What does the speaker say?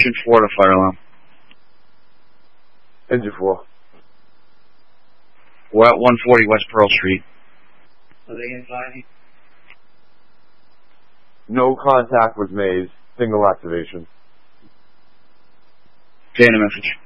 Engine 4 to fire alarm. Engine 4. We're at 140 West Pearl Street. Are they inside? No contact was made. Single activation. Data message.